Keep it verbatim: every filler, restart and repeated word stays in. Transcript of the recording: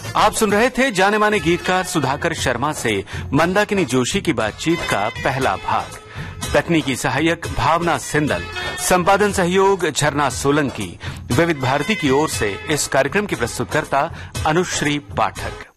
आप सुन रहे थे जाने माने गीतकार सुधाकर शर्मा से मंदाकिनी जोशी की बातचीत का पहला भाग। तकनीकी सहायक भावना सिंदल, संपादन सहयोग झरना सोलंकी। विविध भारती की ओर से इस कार्यक्रम की प्रस्तुतकर्ता अनुश्री पाठक।